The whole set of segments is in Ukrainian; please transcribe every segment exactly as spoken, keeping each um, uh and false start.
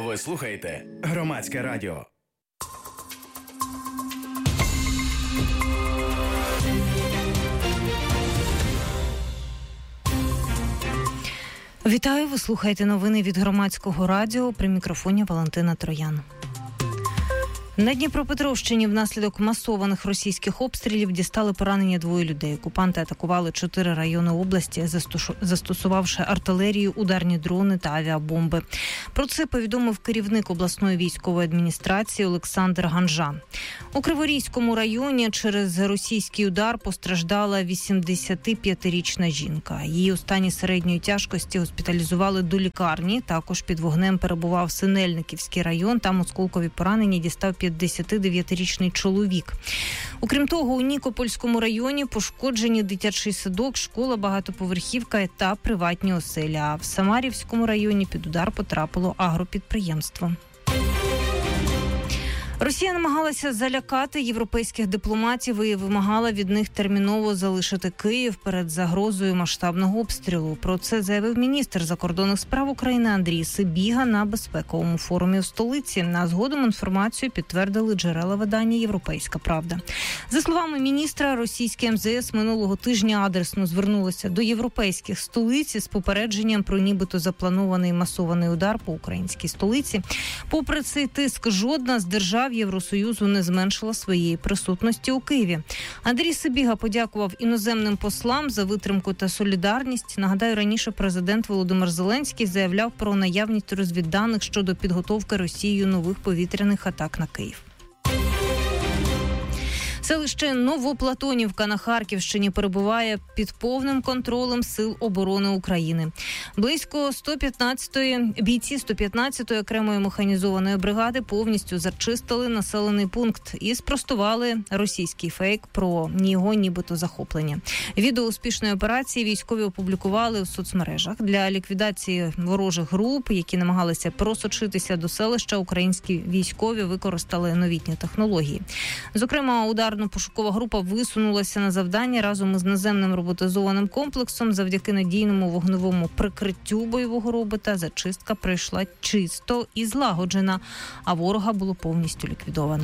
Ви слухаєте Громадське радіо. Вітаю, ви слухаєте новини від Громадського радіо. При мікрофоні Валентина Троян. На Дніпропетровщині внаслідок масованих російських обстрілів дістали поранення двоє людей. Окупанти атакували чотири райони області, застосувавши артилерію, ударні дрони та авіабомби. Про це повідомив керівник обласної військової адміністрації Олександр Ганжа. У Криворізькому районі через російський удар постраждала вісімдесятип'ятирічна жінка. Її у стані середньої тяжкості госпіталізували до лікарні. Також під вогнем перебував Синельниківський район. Там осколкові поранення дістав п'ятдесятидев'ятирічний чоловік. Окрім того, у Нікопольському районі пошкоджені дитячий садок, школа, багатоповерхівка та приватні оселі. А в Самарівському районі під удар потрапило агропідприємство. Росія намагалася залякати європейських дипломатів і вимагала від них терміново залишити Київ перед загрозою масштабного обстрілу. Про це заявив міністр закордонних справ України Андрій Сибіга на безпековому форумі в столиці. На згодом інформацію підтвердили джерела видання «Європейська правда». За словами міністра, російське ем зе ес минулого тижня адресно звернулося до європейських столиць з попередженням про нібито запланований масований удар по українській столиці. Попри цей тиск, жодна з держав Євросоюзу не зменшила своєї присутності у Києві. Андрій Сибіга подякував іноземним послам за витримку та солідарність. Нагадаю, раніше президент Володимир Зеленський заявляв про наявність розвідданих щодо підготовки Росією нових повітряних атак на Київ. Селище Новоплатонівка на Харківщині перебуває під повним контролем Сил оборони України. Близько сто п'ятнадцятої бійці сто п'ятнадцятої окремої механізованої бригади повністю зачистили населений пункт і спростували російський фейк про його нібито захоплення. Відео успішної операції військові опублікували у соцмережах. Для ліквідації ворожих груп, які намагалися просочитися до селища, українські військові використали новітні технології. Зокрема, ударна пошукова група висунулася на завдання разом із наземним роботизованим комплексом. Завдяки надійному вогневому прикриттю бойового робота зачистка пройшла чисто і злагоджена, а ворога було повністю ліквідовано.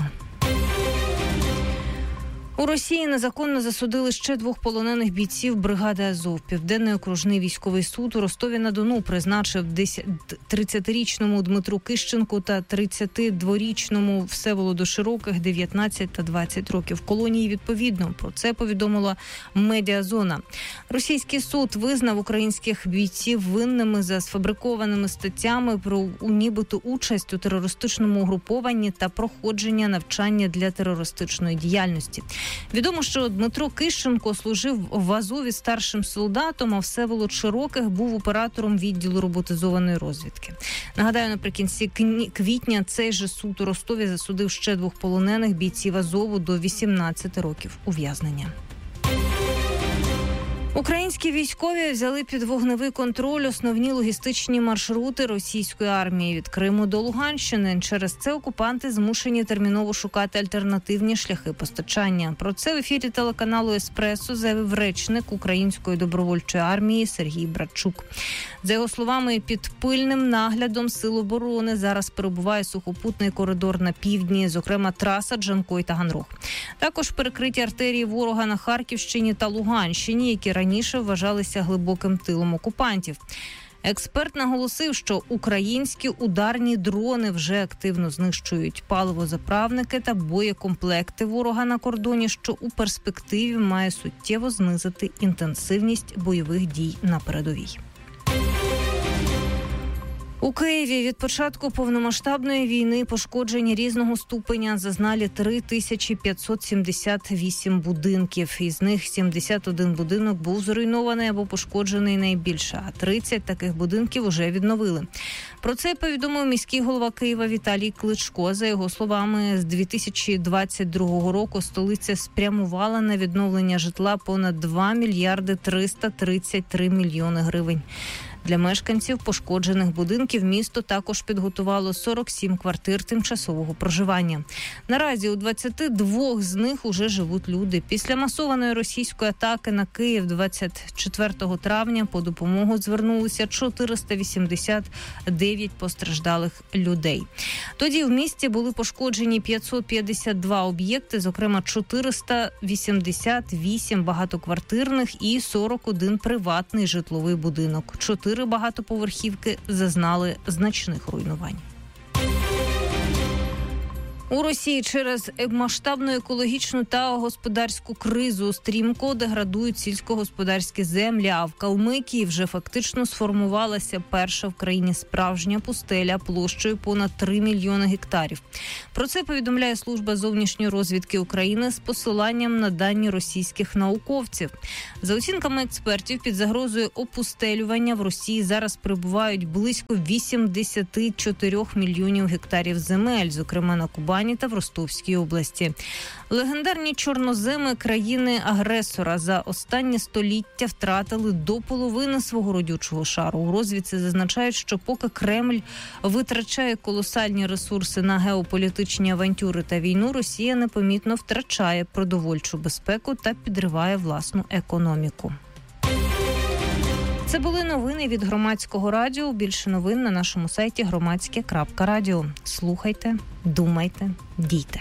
У Росії незаконно засудили ще двох полонених бійців бригади Азов. Південний окружний військовий суд у Ростові-на-Дону призначив тридцятирічному Дмитру Кищенку та тридцятидворічному Всеволоду Широких дев'ятнадцять та двадцять років колонії відповідно. Про це повідомила Медіазона. Російський суд визнав українських бійців винними за сфабрикованими статтями про нібито участь у терористичному угрупованні та проходження навчання для терористичної діяльності. Відомо, що Дмитро Кищенко служив в Азові старшим солдатом, а Всеволод Широких був оператором відділу роботизованої розвідки. Нагадаю, наприкінці квітня цей же суд у Ростові засудив ще двох полонених бійців Азову до вісімнадцяти років ув'язнення. Українські військові взяли під вогневий контроль основні логістичні маршрути російської армії від Криму до Луганщини. Через це окупанти змушені терміново шукати альтернативні шляхи постачання. Про це в ефірі телеканалу «Еспресо» заявив речник Української добровольчої армії Сергій Братчук. За його словами, під пильним наглядом Сил оборони зараз перебуває сухопутний коридор на півдні, зокрема траса Джанкой та Ганрох. Також перекриті артерії ворога на Харківщині та Луганщині, які раніше вважалися глибоким тилом окупантів. Експерт наголосив, що українські ударні дрони вже активно знищують паливозаправники та боєкомплекти ворога на кордоні, що у перспективі має суттєво знизити інтенсивність бойових дій на передовій. У Києві від початку повномасштабної війни пошкоджені різного ступеня зазнали три тисячі п'ятсот сімдесят вісім будинків. Із них сімдесят один будинок був зруйнований або пошкоджений найбільше, а тридцять таких будинків уже відновили. Про це повідомив міський голова Києва Віталій Кличко. За його словами, з дві тисячі двадцять другого року столиця спрямувала на відновлення житла понад два мільярди триста тридцять три мільйони гривень. Для мешканців пошкоджених будинків місто також підготувало сорок сім квартир тимчасового проживання. Наразі у двадцяти двох з них уже живуть люди. Після масованої російської атаки на Київ двадцять четвертого травня по допомогу звернулися чотириста вісімдесят дев'ять постраждалих людей. Тоді в місті були пошкоджені п'ятсот п'ятдесят два об'єкти, зокрема чотириста вісімдесят вісім багатоквартирних і сорок один приватний житловий будинок. Чотири багатоповерхівки зазнали значних руйнувань. У Росії через масштабну екологічну та господарську кризу стрімко деградують сільськогосподарські землі, а в Калмикії вже фактично сформувалася перша в країні справжня пустеля площею понад три мільйони гектарів. Про це повідомляє Служба зовнішньої розвідки України з посиланням на дані російських науковців. За оцінками експертів, під загрозою опустелювання в Росії зараз перебувають близько вісімдесят чотири мільйонів гектарів земель, зокрема на Кубані та в Ростовській області. Легендарні чорноземи країни-агресора за останнє століття втратили до половини свого родючого шару. У розвідці зазначають, що поки Кремль витрачає колосальні ресурси на геополітичні авантюри та війну, Росія непомітно втрачає продовольчу безпеку та підриває власну економіку. Це були новини від Громадського радіо. Більше новин на нашому сайті громадське крапка радіо. Слухайте, думайте, дійте.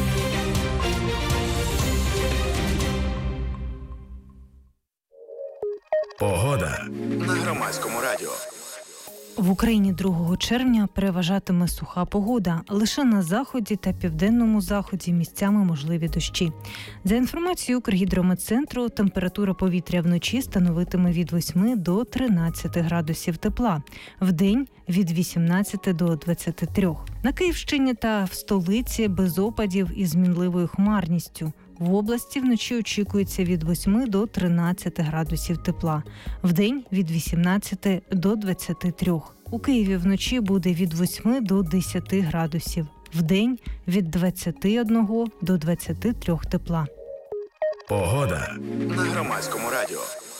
Погода на Громадському радіо. В Україні другого червня переважатиме суха погода. Лише на заході та південному заході місцями можливі дощі. За інформацією Укргідрометцентру, температура повітря вночі становитиме від восьми до тринадцяти градусів тепла. Вдень – від вісімнадцяти до двадцяти трьох. На Київщині та в столиці без опадів із мінливою хмарністю. В області вночі очікується від восьми до тринадцяти градусів тепла. Вдень – від вісімнадцяти до двадцяти трьох. У Києві вночі буде від восьми до десяти градусів. Вдень – від двадцяти одного до двадцяти трьох тепла. Погода на Громадському радіо.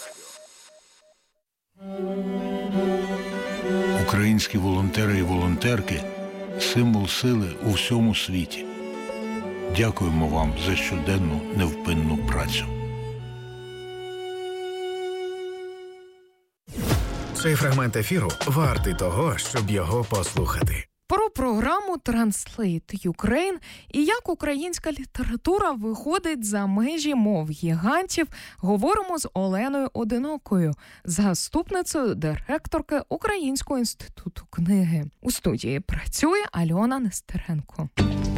Українські волонтери і волонтерки – символ сили у всьому світі. Дякуємо вам за щоденну невпинну працю. Цей фрагмент ефіру вартий того, щоб його послухати. Про програму Translate Ukraine і як українська література виходить за межі мов гігантів, говоримо з Оленою Одинокою, заступницею директорки Українського інституту книги. У студії працює Альона Нестеренко.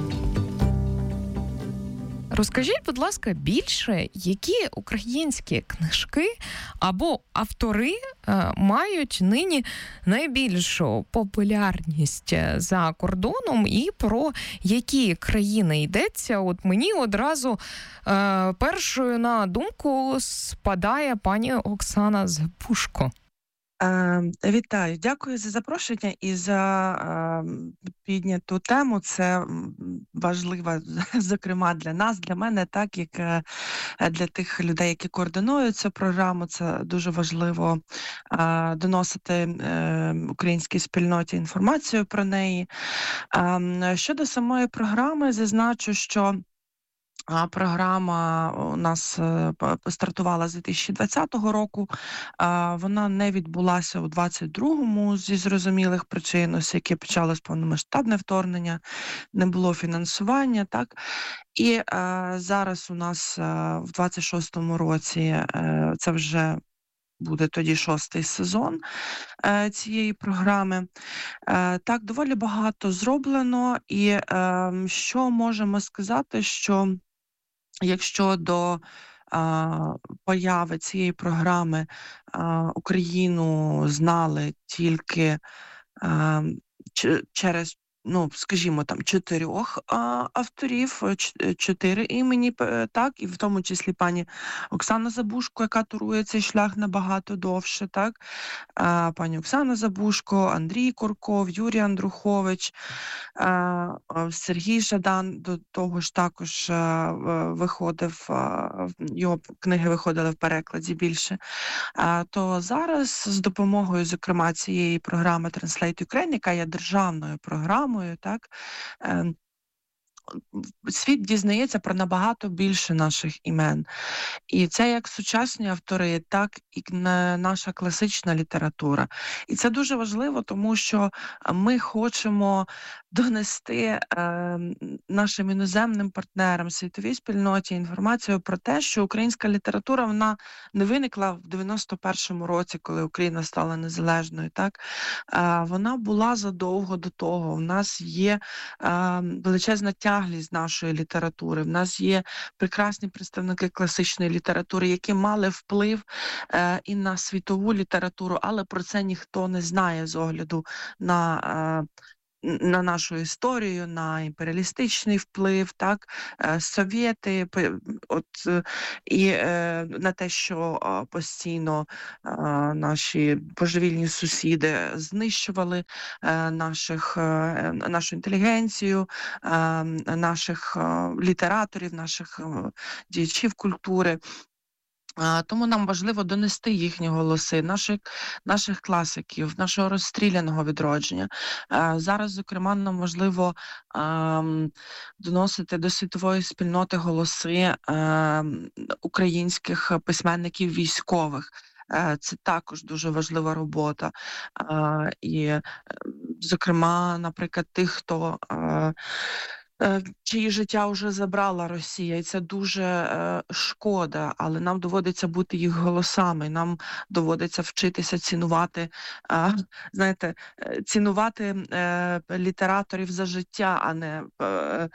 Розкажіть, будь ласка, більше, які українські книжки або автори е, мають нині найбільшу популярність за кордоном і про які країни йдеться? От мені одразу е, першою на думку спадає пані Оксана Забушко. Вітаю, дякую за запрошення і за е, підняту тему. Це важливо, зокрема, для нас, для мене, так як е, для тих людей, які координують цю програму. Це дуже важливо е, доносити е, українській спільноті інформацію про неї. Е, щодо самої програми, зазначу, що програма у нас стартувала з дві тисячі двадцятого року, вона не відбулася у двадцять другому зі зрозумілих причин, оскільки почалось повномасштабне вторгнення, не було фінансування, так? І зараз у нас в двадцять шостому році це вже буде тоді шостий сезон е, цієї програми. Е, так, доволі багато зроблено, і е, що можемо сказати, що якщо до е, появи цієї програми е, Україну знали тільки е, ч- через ну, скажімо, там чотирьох а, авторів, ч- чотири імені, п- так, і в тому числі пані Оксана Забушко, яка турує цей шлях набагато довше, так, а, пані Оксана Забушко, Андрій Курков, Юрій Андрухович, а, а, Сергій Жадан, до того ж також а, в- виходив, а, в- його книги виходили в перекладі більше. А, то зараз з допомогою, зокрема, цієї програми Translate Ukraine, яка є державною програмою, так, ем, світ дізнається про набагато більше наших імен. І це як сучасні автори, так і на- наша класична література. І це дуже важливо, тому що е, ми хочемо донести е, нашим іноземним партнерам, світовій спільноті інформацію про те, що українська література вона не виникла в дев'яносто першому році, коли Україна стала незалежною. Так? Е, вона була задовго до того. У нас є е, величезна тяглість нашої літератури. В нас є прекрасні представники класичної літератури, які мали вплив е, і на світову літературу, але про це ніхто не знає з огляду на е, на нашу історію, на імперіалістичний вплив, так, е, совєти, п- от, е, і е, на те, що е, постійно е, наші божевільні сусіди знищували е, наших, е, нашу інтелігенцію, е, наших е, літераторів, наших е, діячів культури. А, Тому нам важливо донести їхні голоси, наших, наших класиків, нашого розстріляного відродження. А, Зараз, зокрема, нам важливо ам, доносити до світової спільноти голоси ам, українських письменників військових. Е, Це також дуже важлива робота. А, І, е, зокрема, наприклад, тих, хто е, е, чиї життя вже забрала Росія, і це дуже е, шкода, але нам доводиться бути їх голосами, нам доводиться вчитися цінувати, е, знаєте, е, цінувати е, літераторів за життя, а не е, е,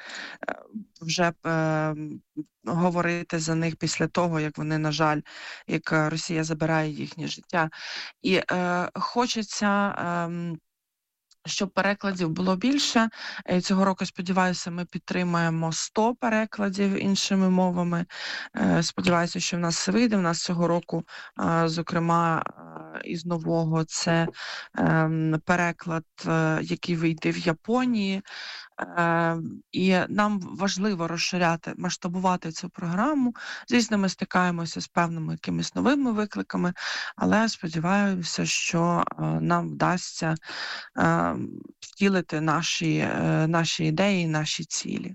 вже е, говорити за них після того, як вони, на жаль, як е, Росія забирає їхнє життя. І е, хочеться. ем, щоб перекладів було більше. Е, Цього року, сподіваюся, ми підтримаємо сто перекладів іншими мовами. Е, Сподіваюся, що в нас все вийде. В нас цього року, е, зокрема, е, із нового це ем, переклад, е, який вийде в Японії. Е, І нам важливо розширяти, масштабувати цю програму. Звісно, ми стикаємося з певними якимись новими викликами, але сподіваюся, що е, нам вдасться е, втілити наші, е, наші ідеї, наші цілі.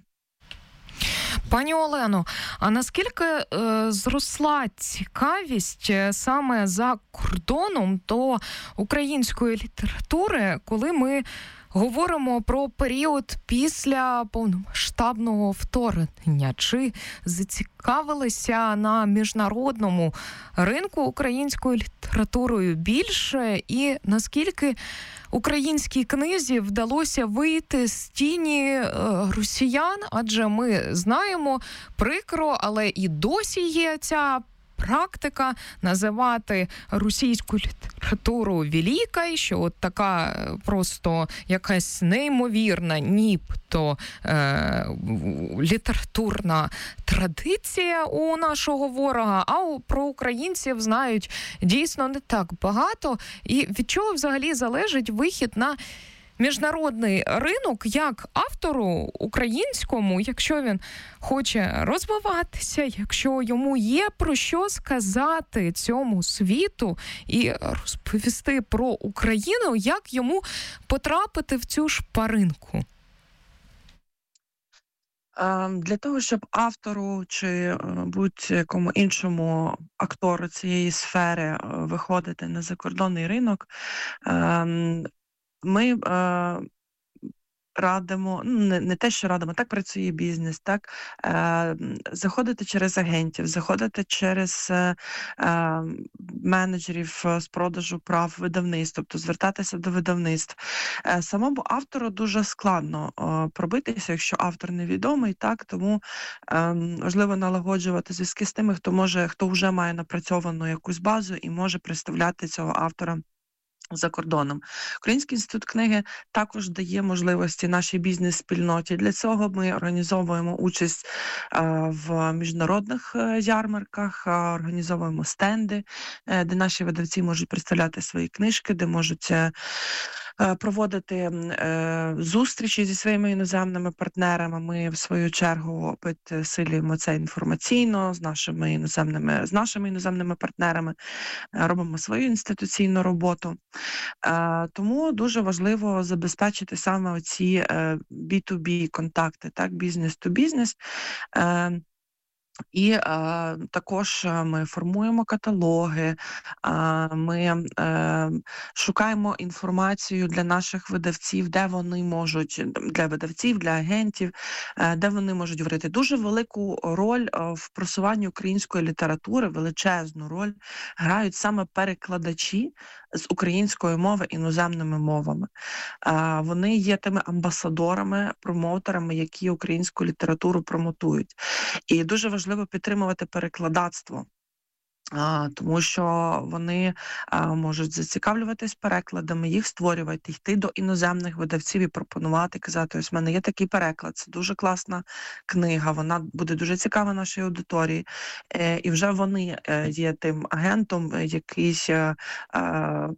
Пані Олено, а наскільки е, зросла цікавість е, саме за кордоном до української літератури, коли ми говоримо про період після повномасштабного вторгнення? Чи зацікавилися на міжнародному ринку українською літературою більше? І наскільки українській книзі вдалося вийти з тіні е, росіян? Адже ми знаємо, прикро, але і досі є ця практика називати російську літературу великою, що от така просто якась неймовірна, нібито е, літературна традиція у нашого ворога, а у, про українців знають дійсно не так багато. І від чого взагалі залежить вихід на міжнародний ринок як автору українському, якщо він хоче розвиватися, якщо йому є про що сказати цьому світу і розповісти про Україну, як йому потрапити в цю шпаринку? Для того, щоб автору чи будь-якому іншому актору цієї сфери виходити на закордонний ринок, ми е, радимо, ну не, не те, що радимо, так працює бізнес, так, е, заходити через агентів, заходити через е, е, менеджерів з продажу прав видавництв, тобто звертатися до видавництв. Е, самому автору дуже складно е, пробитися, якщо автор невідомий, так, тому е, важливо налагоджувати зв'язки з тими, хто може, хто вже має напрацьовану якусь базу і може представляти цього автора за кордоном. Український інститут книги також дає можливості нашій бізнес-спільноті. Для цього ми організовуємо участь а, в міжнародних а, ярмарках, а, організовуємо стенди, а, де наші видавці можуть представляти свої книжки, де можуть а, проводити е, зустрічі зі своїми іноземними партнерами. Ми, в свою чергу, підсилюємо це інформаційно з нашими іноземними, з нашими іноземними партнерами, е, робимо свою інституційну роботу. Е, тому дуже важливо забезпечити саме оці е, бі ту бі контакти, так, бізнес-ту-бізнес. Е, І е, також ми формуємо каталоги, е, ми е, шукаємо інформацію для наших видавців, де вони можуть, для видавців, для агентів, е, де вони можуть говорити. Дуже велику роль е, в просуванні української літератури, величезну роль грають саме перекладачі з української мови іноземними мовами. Е, вони є тими амбасадорами, промоутерами, які українську літературу промотують. І дуже важливо Важливо підтримувати перекладацтво, а, тому що вони а, можуть зацікавлюватись перекладами, їх створювати, йти до іноземних видавців і пропонувати, казати, ось в мене є такий переклад, це дуже класна книга, вона буде дуже цікава нашій аудиторії. Е, і вже вони е, є тим агентом, якийсь е, е,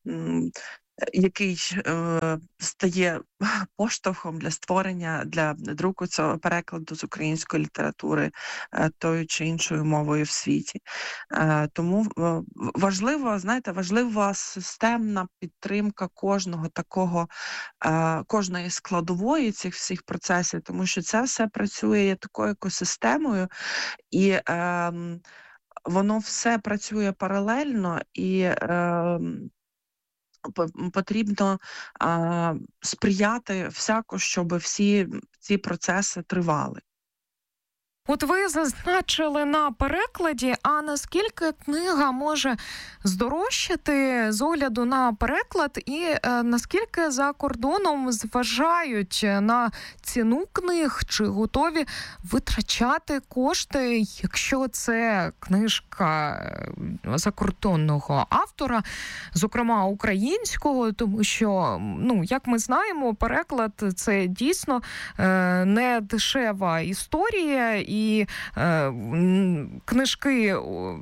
який е, стає поштовхом для створення, для друку цього перекладу з української літератури е, тою чи іншою мовою в світі. Е, тому е, важливо, знаєте, важлива системна підтримка кожного такого, е, кожної складової цих всіх процесів, тому що це все працює такою екосистемою, і е, воно все працює паралельно, і е, потрібно а, сприяти всяко, щоб всі ці процеси тривали. От ви зазначили на перекладі, а наскільки книга може здорожчати з огляду на переклад і е, наскільки за кордоном зважають на ціну книг, чи готові витрачати кошти, якщо це книжка закордонного автора, зокрема українського, тому що, ну, як ми знаємо, переклад – це дійсно е, не дешева історія, і е, книжки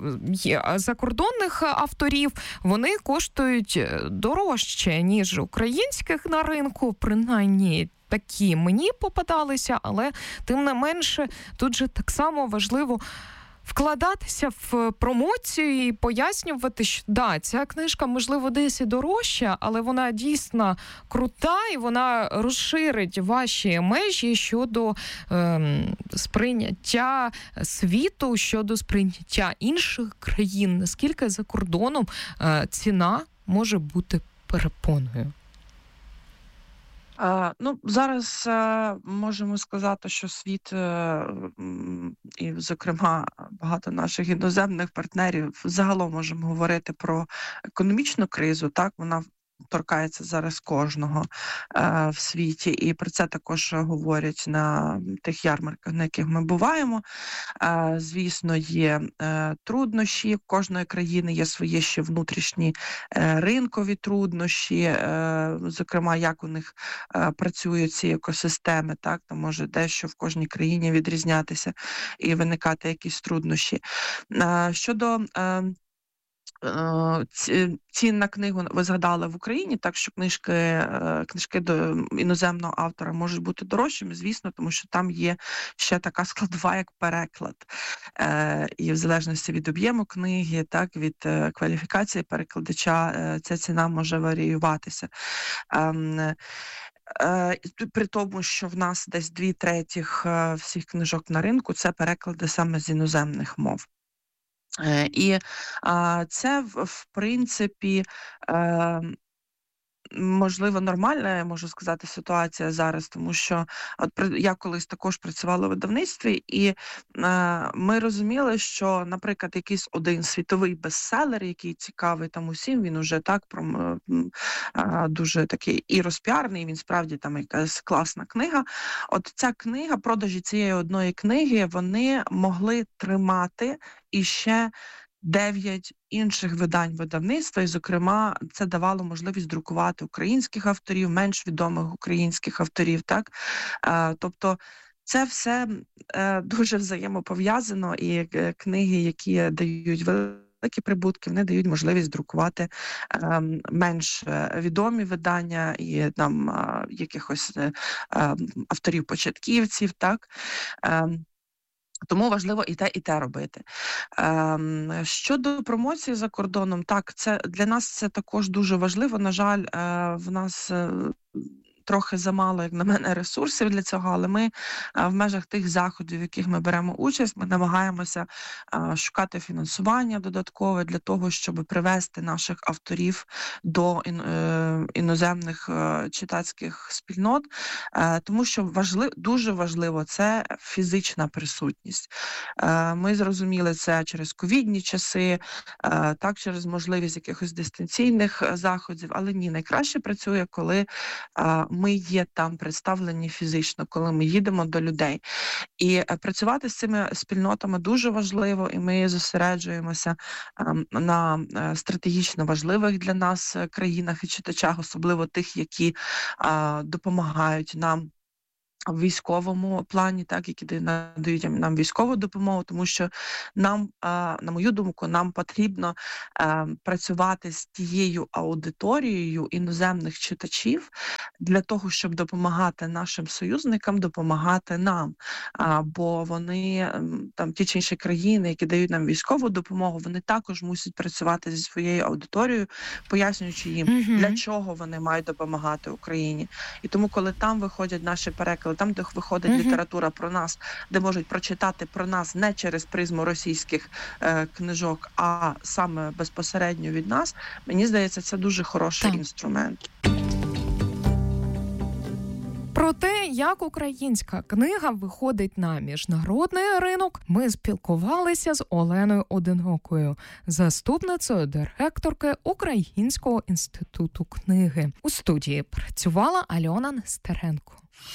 закордонних авторів, вони коштують дорожче, ніж українських на ринку, принаймні такі мені попадалися, але тим не менше тут же так само важливо вкладатися в промоцію і пояснювати, що да, ця книжка, можливо, десь і дорожча, але вона дійсно крута, і вона розширить ваші межі щодо е, сприйняття світу, щодо сприйняття інших країн. Наскільки за кордоном е, ціна може бути перепоною? Uh, ну, зараз uh, можемо сказати, що світ, uh, і, зокрема, багато наших іноземних партнерів, загалом можемо говорити про економічну кризу, так, вона торкається зараз кожного е, в світі, і про це також говорять на тих ярмарках, на яких ми буваємо. Е, звісно, є е, труднощі, в кожної країни є свої ще внутрішні е, ринкові труднощі, е, зокрема, як у них е, працюють ці екосистеми, так, то може дещо в кожній країні відрізнятися і виникати якісь труднощі. Е, щодо е, цін на книгу ви згадали в Україні, так що книжки, книжки до іноземного автора можуть бути дорожчими, звісно, тому що там є ще така складова, як переклад. І в залежності від об'єму книги, так, від кваліфікації перекладача, ця ціна може варіюватися. При тому, що в нас десь дві третіх всіх книжок на ринку – це переклади саме з іноземних мов. І а, це, в, в принципі, е, можливо, нормальна, я можу сказати, ситуація зараз, тому що от я колись також працювала в видавництві, і е, ми розуміли, що, наприклад, якийсь один світовий бестселер, який цікавий там усім, він уже так про, е, дуже такий і розпіарний, він справді там якась класна книга. От ця книга, продажі цієї одної книги, вони могли тримати іще дев'ять інших видань видавництва, і, зокрема, це давало можливість друкувати українських авторів, менш відомих українських авторів. Так? Е, тобто це все е, дуже взаємопов'язано, і е, книги, які дають великі прибутки, вони дають можливість друкувати е, менш відомі видання і там е, якихось е, авторів-початківців. Так? Е, Тому важливо і те, і те робити. Ем, щодо промоції за кордоном, так, це для нас це також дуже важливо. На жаль, е, в нас е, трохи замало, як на мене, ресурсів для цього, але ми е, в межах тих заходів, в яких ми беремо участь, ми намагаємося е, шукати фінансування додаткове для того, щоб привести наших авторів до ін, е, іноземних е, читацьких спільнот, е, тому що важлив, дуже важливо це фізична присутність. Е, ми зрозуміли це через ковідні часи, е, так, через можливість якихось дистанційних заходів, але ні, найкраще працює, коли е, ми є там представлені фізично, коли ми їдемо до людей. І е, працювати з цими спільнотами дуже важливо, і ми зосереджуємося е, на е, стратегічно важливих для нас країнах і читачах, особливо тих, які е, допомагають нам в військовому плані, так, які надають нам військову допомогу, тому що нам, на мою думку, нам потрібно працювати з тією аудиторією іноземних читачів для того, щоб допомагати нашим союзникам, допомагати нам. Бо вони, там, ті чи інші країни, які дають нам військову допомогу, вони також мусять працювати зі своєю аудиторією, пояснюючи їм, mm-hmm. для чого вони мають допомагати Україні. І тому, коли там виходять наші переклади, там, де виходить uh-huh. література про нас, де можуть прочитати про нас не через призму російських е, книжок, а саме безпосередньо від нас, мені здається, це дуже хороший так. інструмент. Про те, як українська книга виходить на міжнародний ринок, ми спілкувалися з Оленою Одинокою, заступницею директорки Українського інституту книги. У студії працювала Альона Нестеренко.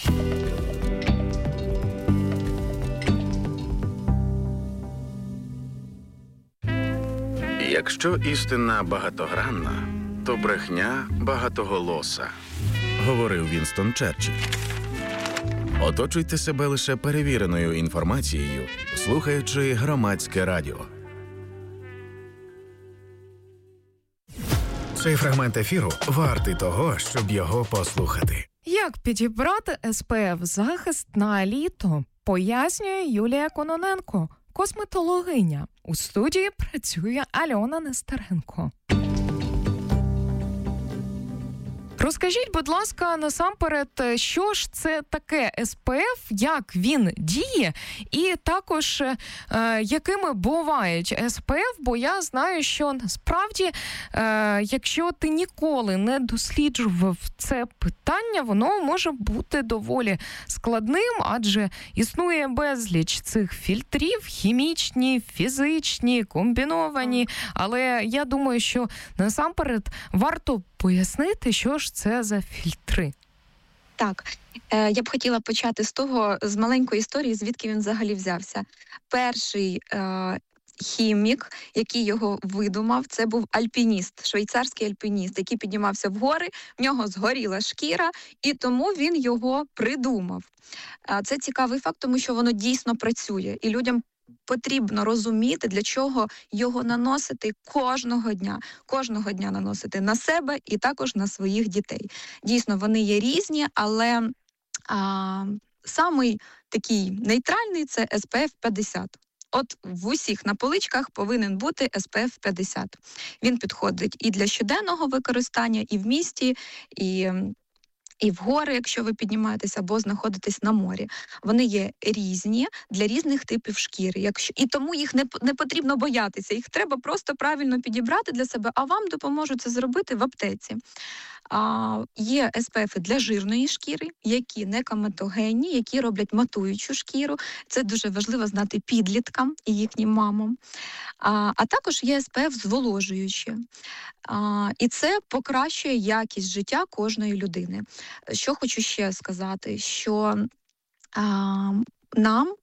Якщо істина багатогранна, то брехня багатоголоса, говорив Вінстон Черчилль. Оточуйте себе лише перевіреною інформацією, слухаючи Громадське радіо. Цей фрагмент ефіру вартий того, щоб його послухати. Як підібрати ес пе еф-захист на літо, пояснює Юлія Кононенко, косметологиня. У студії працює Альона Нестеренко. Розкажіть, будь ласка, насамперед, що ж це таке ес пе еф, як він діє, і також е, якими бувають ес пе еф, бо я знаю, що насправді, е, якщо ти ніколи не досліджував це питання, воно може бути доволі складним, адже існує безліч цих фільтрів, хімічні, фізичні, комбіновані, але я думаю, що насамперед варто пояснити, що ж це за фільтри. Так, е, я б хотіла почати з того, з маленької історії, звідки він взагалі взявся. Перший е, хімік, який його видумав, це був альпініст, швейцарський альпініст, який піднімався в гори, в нього згоріла шкіра, і тому він його придумав. Е, це цікавий факт, тому що воно дійсно працює, і людям потрібно розуміти, для чого його наносити кожного дня. Кожного дня наносити на себе і також на своїх дітей. Дійсно, вони є різні, але а, самий такий нейтральний – це ес пе еф п'ятдесят. От в усіх на поличках повинен бути ес пе еф п'ятдесят. Він підходить і для щоденного використання, і в місті, і... І в гори, якщо ви піднімаєтеся або знаходитесь на морі. Вони є різні для різних типів шкіри. Якщо... І тому їх не, не потрібно боятися. Їх треба просто правильно підібрати для себе, а вам допоможуть це зробити в аптеці. А, є ес пе ефи для жирної шкіри, які не коматогенні, які роблять матуючу шкіру. Це дуже важливо знати підліткам і їхнім мамам. А, а також є ес пе еф зволожуючі. А, і це покращує якість життя кожної людини. Що хочу ще сказати, що а, нам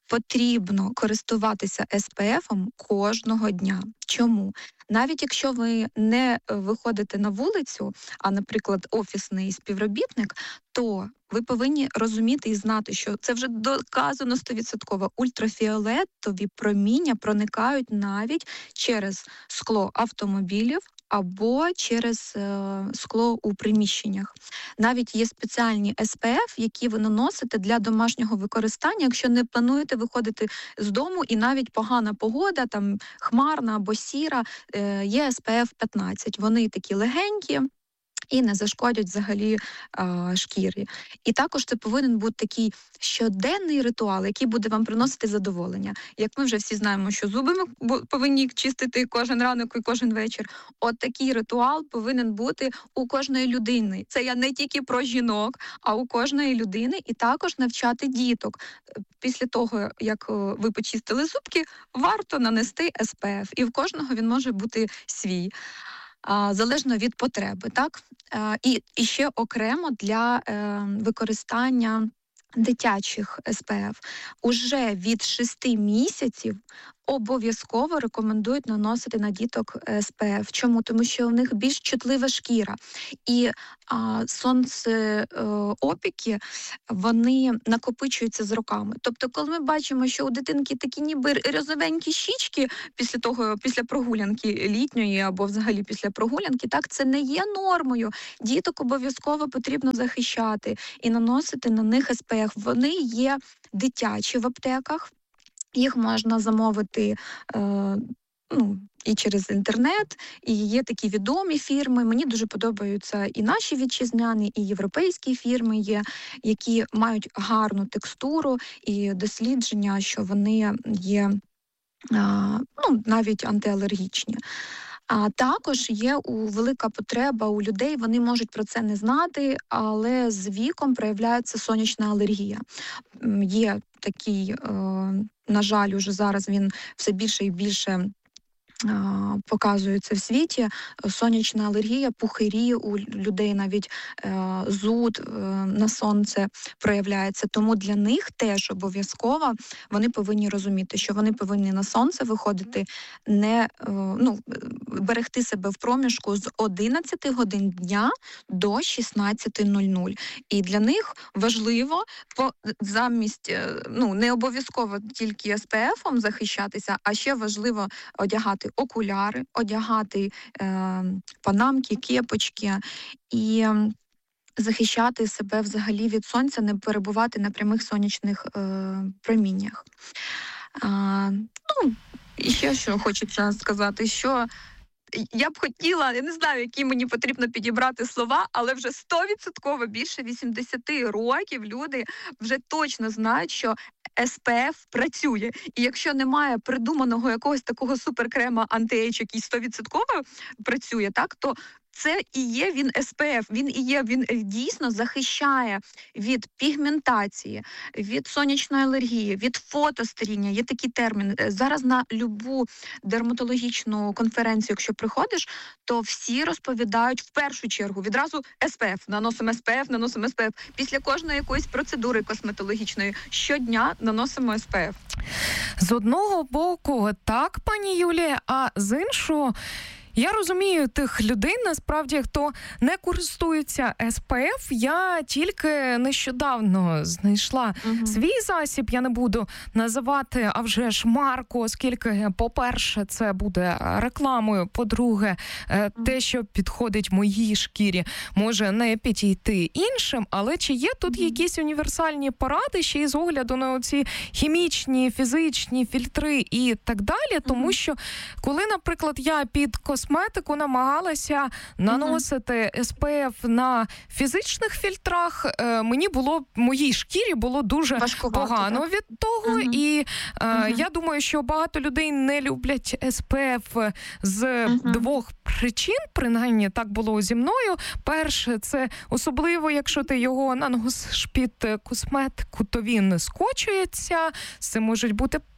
потрібно користуватися ес пе ефом кожного дня. Чому? Навіть якщо ви не виходите на вулицю, а, наприклад, офісний співробітник, то ви повинні розуміти і знати, що це вже доказано сто відсотків. Ультрафіолетові проміння проникають навіть через скло автомобілів або через е, скло у приміщеннях. Навіть є спеціальні ес пе еф, які ви наносите для домашнього використання, якщо не плануєте виходити з дому і навіть погана погода, там хмарна або сіра, е, є ес пе еф п'ятнадцять. Вони такі легенькі і не зашкодять взагалі а, шкірі. І також це повинен бути такий щоденний ритуал, який буде вам приносити задоволення. Як ми вже всі знаємо, що зуби ми повинні чистити кожен ранок і кожен вечір. От такий ритуал повинен бути у кожної людини. Це я не тільки про жінок, а у кожної людини. І також навчати діток. Після того, як ви почистили зубки, варто нанести ес пе еф. І в кожного він може бути свій. Залежно від потреби, так? І, і ще окремо для е, використання дитячих ес пе еф. Уже від шести місяців обов'язково рекомендують наносити на діток ес пе еф. Чому? Тому що у них більш чутлива шкіра. І а, сонцеопіки, вони накопичуються з роками. Тобто, коли ми бачимо, що у дитинки такі ніби розовенькі щічки після того, після прогулянки літньої або взагалі після прогулянки, так, це не є нормою. Діток обов'язково потрібно захищати і наносити на них ес пе еф. Вони є дитячі в аптеках. Їх можна замовити е, ну, і через інтернет, і є такі відомі фірми. Мені дуже подобаються і наші вітчизняні, і європейські фірми є, які мають гарну текстуру і дослідження, що вони є е, ну, навіть антиалергічні. А також є у велика потреба у людей, вони можуть про це не знати, але з віком проявляється сонячна алергія. Є такий, е, на жаль, уже зараз він все більше і більше показується в світі, сонячна алергія, пухирі у людей, навіть е, зуд е, на сонце проявляється. Тому для них теж обов'язково вони повинні розуміти, що вони повинні на сонце виходити, не е, ну, берегти себе в проміжку з одинадцяти годин дня до шістнадцяти нуль нуль. І для них важливо по, замість, е, ну, не обов'язково тільки ес пе ефом захищатися, а ще важливо одягати окуляри, одягати е, панамки, кепочки і захищати себе взагалі від сонця, не перебувати на прямих сонячних е, проміннях. Е, ну, і ще що хочеться сказати, що я б хотіла, я не знаю, які мені потрібно підібрати слова, але вже сто відсотків більше вісімдесят років люди вже точно знають, що ес пе еф працює. І якщо немає придуманого якогось такого суперкрема анти-ейдж, який сто відсотків працює, так, то це і є він ес пе еф, він і є, він дійсно захищає від пігментації, від сонячної алергії, від фотостаріння. Є такі терміни. Зараз на любу дерматологічну конференцію, якщо приходиш, то всі розповідають в першу чергу відразу ес пе еф, наносимо ес пе еф, наносимо ес пе еф. Після кожної якоїсь процедури косметологічної щодня наносимо ес пе еф. З одного боку, так, пані Юлія, а з іншого, я розумію тих людей, насправді, хто не користується ес пе еф. Я тільки нещодавно знайшла uh-huh. свій засіб, я не буду називати, а вже ж марку, оскільки, по-перше, це буде рекламою, по-друге, uh-huh. те, що підходить моїй шкірі, може не підійти іншим, але чи є тут uh-huh. якісь універсальні поради ще із огляду на оці хімічні, фізичні фільтри і так далі, тому uh-huh. що, коли, наприклад, я під косметику Косметику намагалася наносити uh-huh. ес пе еф на фізичних фільтрах. Е, мені було, моїй шкірі було дуже Важкувато, погано так? від того. Uh-huh. І е, uh-huh. я думаю, що багато людей не люблять ес пе еф з uh-huh. двох причин, принаймні так було зі мною. Перше, це особливо, якщо ти його наносиш під косметику, то він скочується, це можуть бути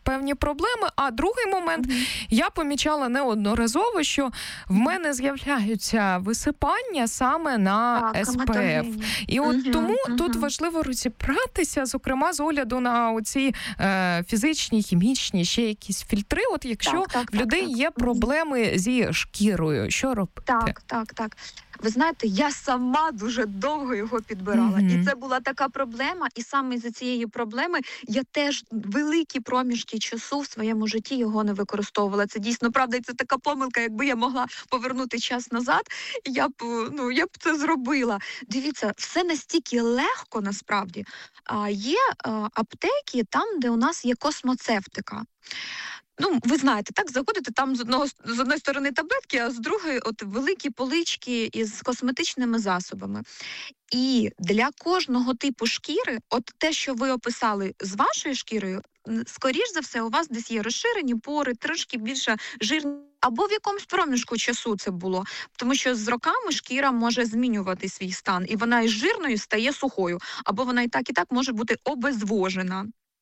певні проблеми. А другий момент, mm-hmm. я помічала неодноразово, що в мене з'являються висипання саме на так, ес пе еф. І от mm-hmm. тому mm-hmm. тут важливо розібратися, зокрема, з огляду на оці е, фізичні, хімічні, ще якісь фільтри. От якщо так, так, в людей так, так. є проблеми зі шкірою, що робити? Так, так, так. Ви знаєте, я сама дуже довго його підбирала. Mm-hmm. І це була така проблема. І саме з цієї проблеми я теж великі проміжки часу в своєму житті його не використовувала. Це дійсно правда, і це така помилка. Якби я могла повернути час назад, я б, ну, я б це зробила. Дивіться, все настільки легко насправді. А є а, аптеки там, де у нас є космоцевтика. Ну, ви знаєте, так, заходите, там з одного з одної сторони таблетки, а з другої от великі полички із косметичними засобами. І для кожного типу шкіри, от те, що ви описали з вашою шкірою, скоріш за все, у вас десь є розширені пори, трошки більше жирні, або в якомусь проміжку часу це було. Тому що з роками шкіра може змінювати свій стан, і вона із жирною стає сухою, або вона і так, і так може бути обезвожена.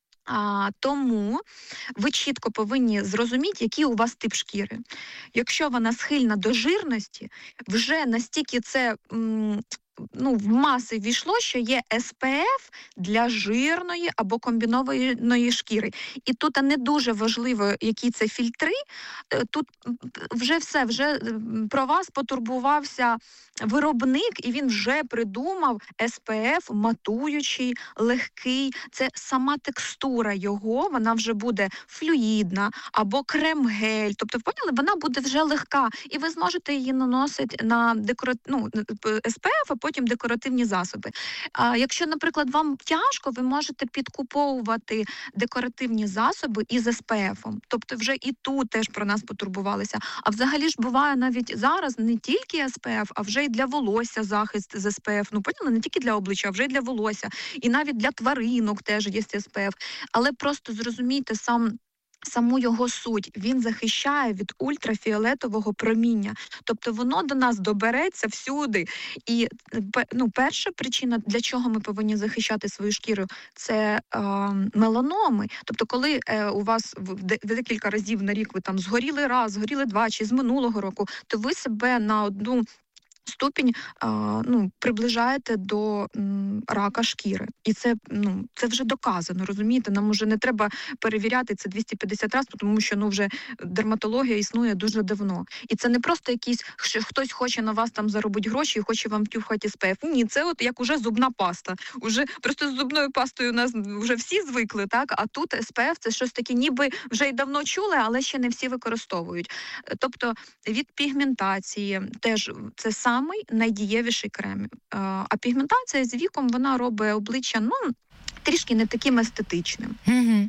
А, тому ви чітко повинні зрозуміти, який у вас тип шкіри. Якщо вона схильна до жирності, вже настільки це м, ну, в маси війшло, що є ес пе еф для жирної або комбінованої шкіри. І тут не дуже важливо, які це фільтри. Тут вже все, вже про вас потурбувався виробник, і він вже придумав ес пе еф матуючий, легкий. Це сама текстура його, вона вже буде флюїдна або крем-гель. Тобто, поняли, вона буде вже легка, і ви зможете її наносити на декора... ну, ес пе еф, а потім декоративні засоби. А якщо, наприклад, вам тяжко, ви можете підкуповувати декоративні засоби із ес пе ефом. Тобто вже і тут теж про нас потурбувалися. А взагалі ж буває навіть зараз не тільки ес пе еф, а вже й для волосся захист з ес пе еф. Ну, поняли, не тільки для обличчя, а вже й для волосся. І навіть для тваринок теж є ес пе еф. Але просто зрозумійте сам саму його суть. Він захищає від ультрафіолетового проміння. Тобто воно до нас добереться всюди. І ну, перша причина, для чого ми повинні захищати свою шкіру, це е, меланоми. Тобто коли е, у вас в декілька разів на рік ви там згоріли раз, згоріли два, чи з минулого року, то ви себе на одну ступінь а, ну, приближаєте до м, рака шкіри. І це, ну, це вже доказано, розумієте? Нам вже не треба перевіряти це двісті п'ятдесят разів, тому що ну, вже дерматологія існує дуже давно. І це не просто якийсь, що хтось хоче на вас там заробити гроші і хоче вам втюхати ес пе еф. Ні, це от як уже зубна паста. Уже просто з зубною пастою у нас вже всі звикли, так? А тут ес пе еф це щось таке, ніби вже й давно чули, але ще не всі використовують. Тобто від пігментації теж це сам самий найдієвіший крем. А пігментація з віком, вона робить обличчя, ну, трішки не таким естетичним. Угу.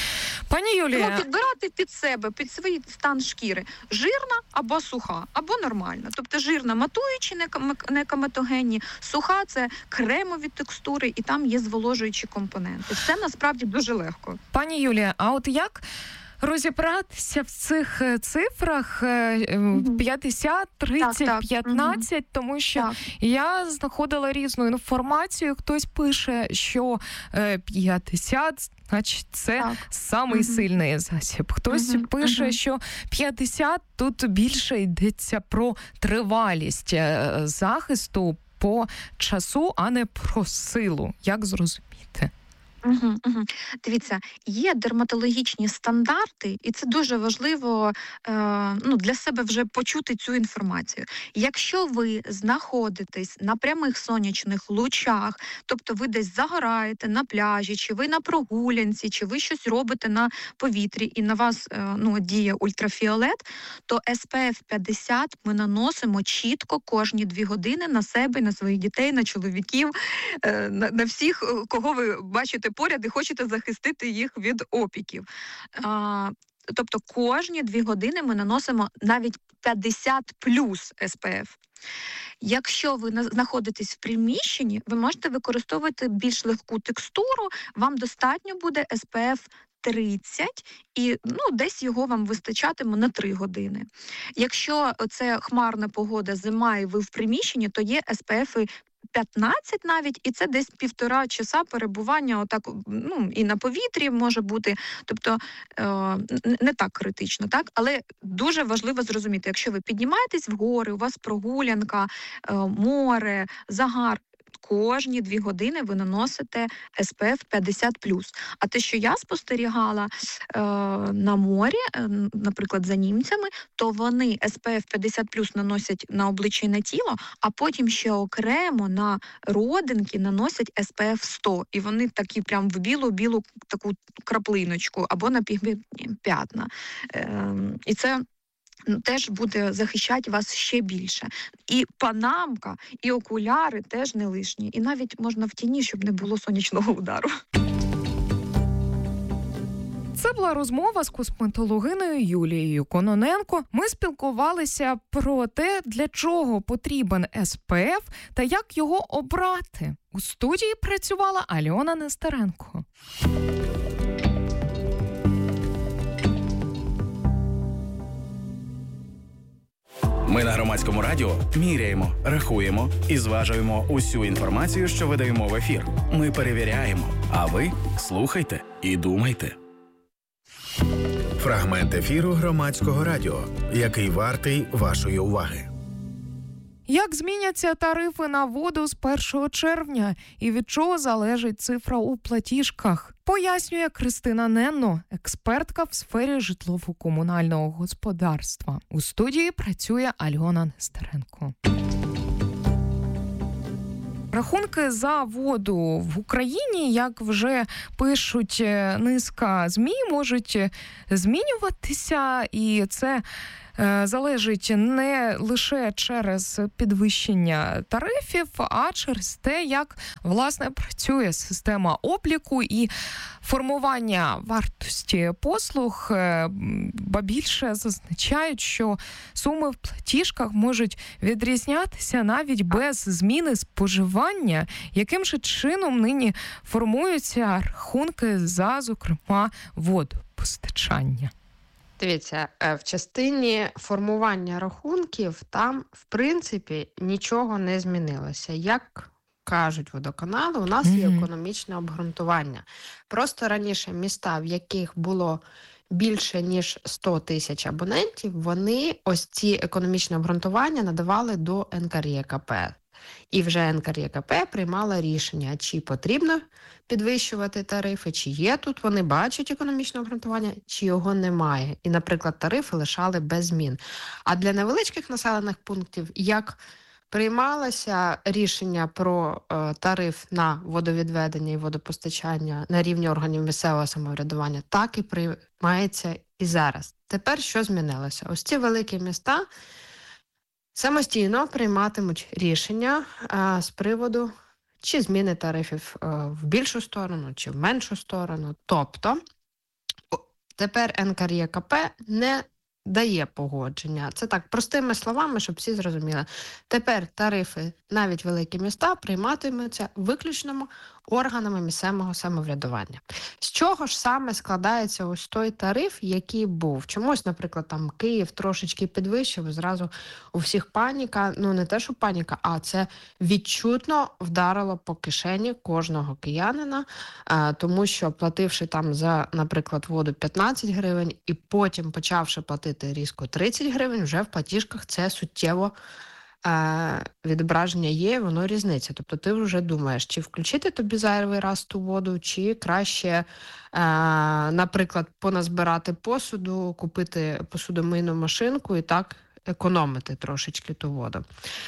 Пані Юлія... Тому підбирати під себе, під свій стан шкіри. Жирна або суха, або нормальна. Тобто жирна матуючі, не коматогенні, суха – це кремові текстури, і там є зволожуючі компоненти. Це насправді дуже легко. Пані Юлія, а от як розібратися в цих цифрах п'ятдесят, тридцять, п'ятнадцять, тому що так. я знаходила різну інформацію. Хтось пише, що п'ятдесят, значить, це так. самий угу. сильний засіб. Хтось угу. пише, угу. що п'ятдесят, тут більше йдеться про тривалість захисту по часу, а не про силу. Як зрозуміти? Угу, угу. Дивіться, є дерматологічні стандарти, і це дуже важливо е, ну, для себе вже почути цю інформацію. Якщо ви знаходитесь на прямих сонячних лучах, тобто ви десь загораєте на пляжі, чи ви на прогулянці, чи ви щось робите на повітрі, і на вас е, ну, діє ультрафіолет, то ес пе еф п'ятдесят ми наносимо чітко кожні дві години на себе, на своїх дітей, на чоловіків, е, на, на всіх, кого ви бачите поряд і хочете захистити їх від опіків. А, тобто кожні дві години ми наносимо навіть п'ятдесят плюс ес пе еф. Якщо ви знаходитесь в приміщенні, ви можете використовувати більш легку текстуру, вам достатньо буде ес пе еф тридцять, і ну, десь його вам вистачатиме на три години. Якщо це хмарна погода, зима, і ви в приміщенні, то є ес пе еф п'ятнадцять навіть, і це десь півтора часа перебування отак, ну, і на повітрі може бути, тобто е, не так критично, так? Але дуже важливо зрозуміти, якщо ви піднімаєтесь в гори, у вас прогулянка, е, море, загар, кожні дві години ви наносите ес пе еф п'ятдесят плюс. А те, що я спостерігала е, на морі, е, наприклад, за німцями, то вони ес пе еф п'ятдесят плюс наносять на обличчя і на тіло, а потім ще окремо на родинки наносять ес пе еф сто. І вони такі прям в білу-білу таку краплиночку або на пігментп'ятна. Е, і це теж буде захищати вас ще більше. І панамка, і окуляри теж не лишні. І навіть можна в тіні, щоб не було сонячного удару. Це була розмова з косметологиною Юлією Кононенко. Ми спілкувалися про те, для чого потрібен ес пе еф та як його обрати. У студії працювала Альона Нестеренко. Ми на Громадському радіо міряємо, рахуємо і зважуємо усю інформацію, що видаємо в ефір. Ми перевіряємо, а ви слухайте і думайте. Фрагмент ефіру Громадського радіо, який вартий вашої уваги. Як зміняться тарифи на воду з першого червня і від чого залежить цифра у платіжках? Пояснює Кристина Ненно, експертка в сфері житлово-комунального господарства. У студії працює Альона Нестеренко. Рахунки за воду в Україні, як вже пишуть низка ЗМІ, можуть змінюватися, і це залежить не лише через підвищення тарифів, а через те, як, власне, працює система обліку і формування вартості послуг. Ба більше зазначають, що суми в платіжках можуть відрізнятися навіть без зміни споживання. Яким же чином нині формуються рахунки за, зокрема, водопостачання? Дивіться, в частині формування рахунків там, в принципі, нічого не змінилося. Як кажуть водоканали, у нас є економічне обґрунтування. Просто раніше міста, в яких було більше, ніж сто тисяч абонентів, вони ось ці економічні обґрунтування надавали до ен ка ер є ка пе. І вже ен ка ер є ка пе приймала рішення, чи потрібно підвищувати тарифи, чи є тут, вони бачать економічне обґрунтування, чи його немає. І, наприклад, тарифи лишали без змін. А для невеличких населених пунктів, як приймалося рішення про е, тариф на водовідведення і водопостачання на рівні органів місцевого самоврядування, так і приймається і зараз. Тепер що змінилося? Ось ці великі міста самостійно прийматимуть рішення а, з приводу, чи зміни тарифів а, в більшу сторону, чи в меншу сторону. Тобто, тепер ен ка ер є ка пе не дає погодження. Це так, простими словами, щоб всі зрозуміли. Тепер тарифи, навіть великі міста, прийматимуться виключно органами місцевого самоврядування. З чого ж саме складається ось той тариф, який був? Чомусь, наприклад, там Київ трошечки підвищив, зразу у всіх паніка, ну не те, що паніка, а це відчутно вдарило по кишені кожного киянина, тому що плативши там за, наприклад, воду п'ятнадцять гривень і потім почавши платити різко тридцять гривень, вже в платіжках це суттєво відображення є, воно різниця. Тобто ти вже думаєш, чи включити тобі зайвий раз ту воду, чи краще, наприклад, поназбирати посуду, купити посудомийну машинку і так економити трошечки ту воду.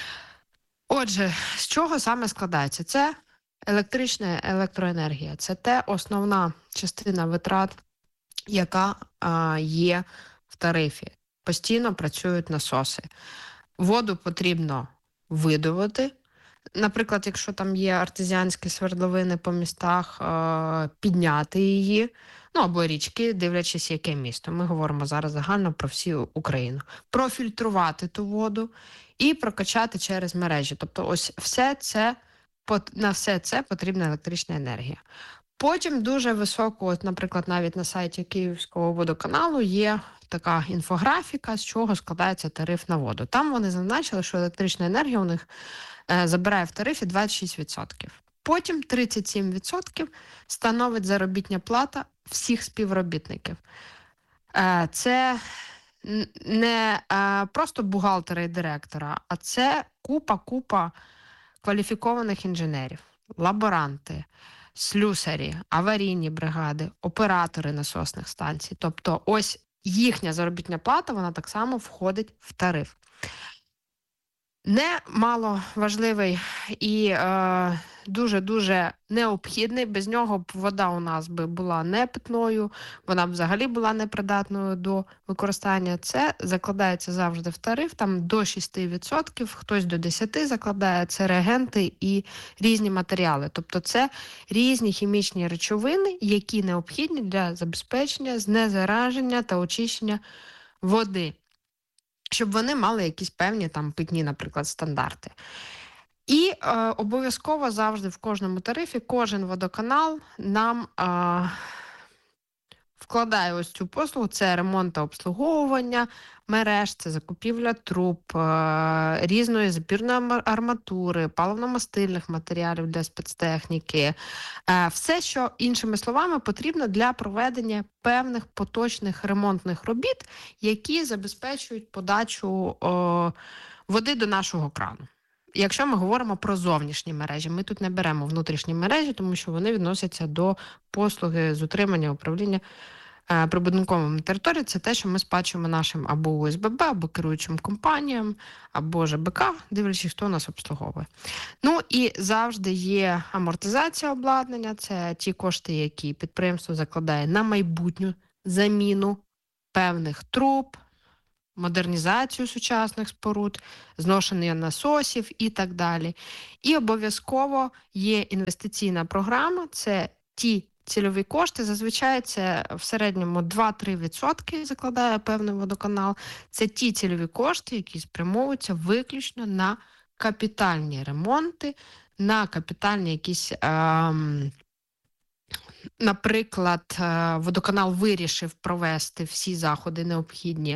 Отже, з чого саме складається? Це електрична електроенергія. Це те основна частина витрат, яка є в тарифі. Постійно працюють насоси. Воду потрібно видобути. Наприклад, якщо там є артезіанські свердловини по містах, підняти її, ну або річки, дивлячись, яке місто. Ми говоримо зараз загально про всю Україну. Профільтрувати ту воду і прокачати через мережі. Тобто ось все це, на все це потрібна електрична енергія. Потім дуже високо, от, наприклад, навіть на сайті Київського водоканалу є така інфографіка, з чого складається тариф на воду. Там вони зазначили, що електрична енергія у них е, забирає в тарифі двадцять шість відсотків. Потім тридцять сім відсотків становить заробітня плата всіх співробітників. Е, це не е, просто бухгалтера і директора, а це купа-купа кваліфікованих інженерів, лаборанти, слюсарі, аварійні бригади, оператори насосних станцій. Тобто ось їхня заробітня плата, вона так само входить в тариф. Немало важливий і е, дуже-дуже необхідний. Без нього б вода у нас би була не питною, вона б взагалі була непридатною до використання. Це закладається завжди в тариф, там до шість відсотків, хтось до десять відсотків закладає, це реагенти і різні матеріали. Тобто це різні хімічні речовини, які необхідні для забезпечення знезараження та очищення води, щоб вони мали якісь певні там питні, наприклад, стандарти. І е, обов'язково завжди в кожному тарифі кожен водоканал нам е, вкладає ось цю послугу, це ремонт та обслуговування мереж, це закупівля труб, е, різної запірної арматури, паливно-мастильних матеріалів для спецтехніки. Е, все, що, іншими словами, потрібно для проведення певних поточних ремонтних робіт, які забезпечують подачу е, води до нашого крану. Якщо ми говоримо про зовнішні мережі, ми тут не беремо внутрішні мережі, тому що вони відносяться до послуги з утримання управління е, прибудинковими територіями. Це те, що ми сплачуємо нашим або У С Б Б, або керуючим компаніям, або Ж Б К, дивлячись, хто нас обслуговує. Ну і завжди є амортизація обладнання, це ті кошти, які підприємство закладає на майбутню заміну певних труб, модернізацію сучасних споруд, зношення насосів і так далі. І обов'язково є інвестиційна програма, це ті цільові кошти, зазвичай це в середньому два-три відсотки закладає певний водоканал. Це ті цільові кошти, які спрямовуються виключно на капітальні ремонти, на капітальні якісь... Ем, Наприклад, водоканал вирішив провести всі заходи необхідні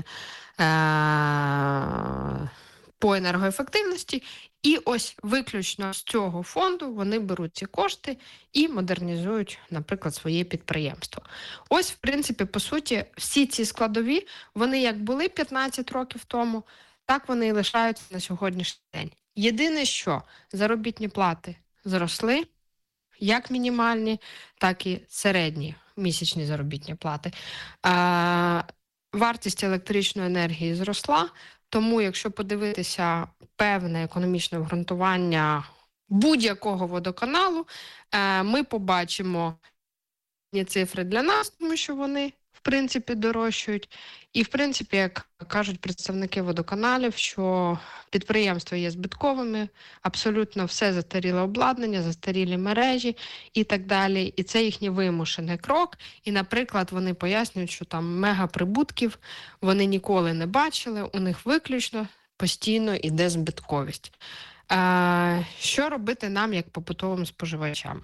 по енергоефективності, і ось виключно з цього фонду вони беруть ці кошти і модернізують, наприклад, своє підприємство. Ось, в принципі, по суті, всі ці складові, вони як були п'ятнадцять років тому, так вони і лишаються на сьогоднішній день. Єдине, що заробітні плати зросли, як мінімальні, так і середні місячні заробітні плати. А, вартість електричної енергії зросла, тому якщо подивитися певне економічне обґрунтування будь-якого водоканалу, а, ми побачимо цифри для нас, тому що вони, в принципі, дорожчають. І, в принципі, як кажуть представники водоканалів, що підприємства є збитковими, абсолютно все застаріле обладнання, застарілі мережі і так далі. І це їхній вимушений крок. І, наприклад, вони пояснюють, що там мегаприбутків вони ніколи не бачили, у них виключно постійно йде збитковість. Е, що робити нам, як побутовим споживачам?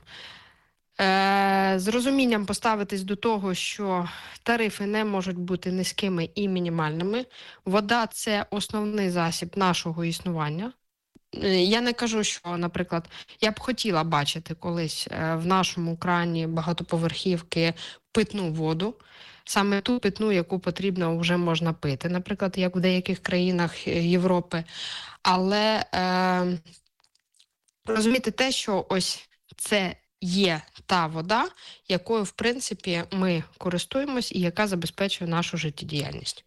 З розумінням поставитись до того, що тарифи не можуть бути низькими і мінімальними. Вода – це основний засіб нашого існування. Я не кажу, що, наприклад, я б хотіла бачити колись в нашому крані багатоповерхівки питну воду, саме ту питну, яку потрібно вже можна пити, наприклад, як в деяких країнах Європи. Але е, розуміти те, що ось це є та вода, якою, в принципі, ми користуємось і яка забезпечує нашу життєдіяльність.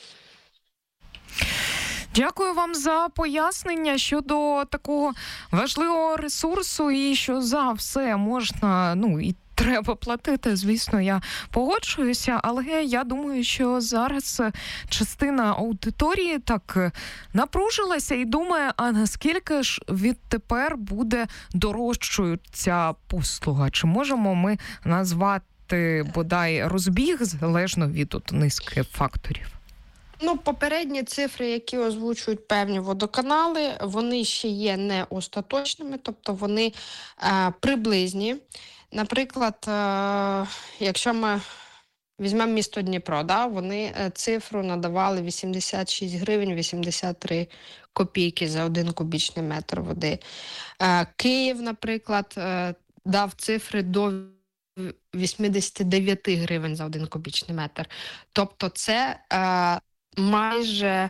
Дякую вам за пояснення щодо такого важливого ресурсу і що за все можна, ну, і треба платити, звісно, я погоджуюся, але я думаю, що зараз частина аудиторії так напружилася і думає, а наскільки ж відтепер буде дорожчою ця послуга? Чи можемо ми назвати, бодай, розбіг залежно від от низки факторів? Ну, попередні цифри, які озвучують певні водоканали, вони ще є не остаточними, тобто вони е, приблизні. Наприклад, е, якщо ми Візьмемо місто Дніпро, да? Вони цифру надавали вісімдесят шість гривень вісімдесят три копійки за один кубічний метр води. Київ, наприклад, дав цифри до вісімдесят дев'ять гривень за один кубічний метр. Тобто це е, майже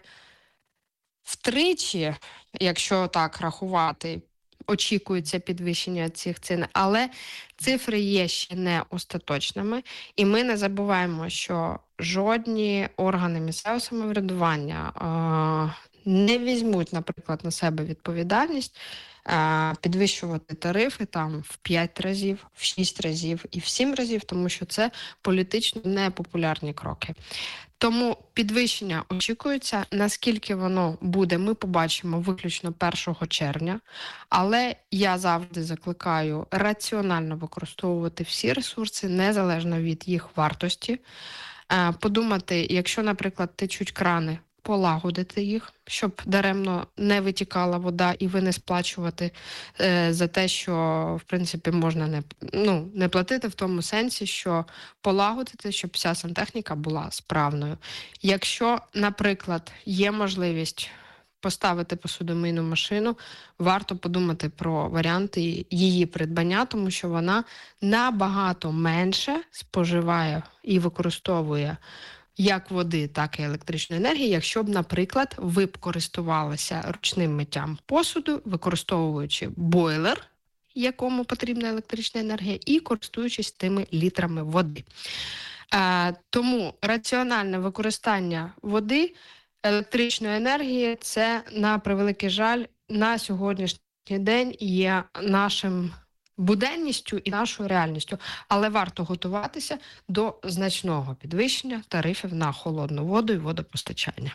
втричі, якщо так рахувати, очікується підвищення цих цін, але цифри є ще не остаточними, і ми не забуваємо, що жодні органи місцевого самоврядування е, не візьмуть, наприклад, на себе відповідальність е, підвищувати тарифи там в п'ять разів, в шість разів і в сім разів, тому що це політично непопулярні кроки. Тому підвищення очікується. Наскільки воно буде, ми побачимо виключно першого червня. Але я завжди закликаю раціонально використовувати всі ресурси, незалежно від їх вартості. Подумати, якщо, наприклад, течуть крани, полагодити їх, щоб даремно не витікала вода і ви не сплачувати е, за те, що, в принципі, можна не, ну, не платити в тому сенсі, що полагодити, щоб вся сантехніка була справною. Якщо, наприклад, є можливість поставити посудомийну машину, варто подумати про варіанти її придбання, тому що вона набагато менше споживає і використовує як води, так і електричної енергії, якщо б, наприклад, ви б користувалися ручним миттям посуду, використовуючи бойлер, якому потрібна електрична енергія, і користуючись тими літрами води. Е, тому раціональне використання води, електричної енергії – це, на превеликий жаль, на сьогоднішній день є нашим буденністю і нашою реальністю. Але варто готуватися до значного підвищення тарифів на холодну воду і водопостачання.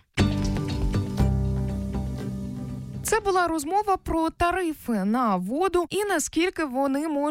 Це була розмова про тарифи на воду і наскільки вони можуть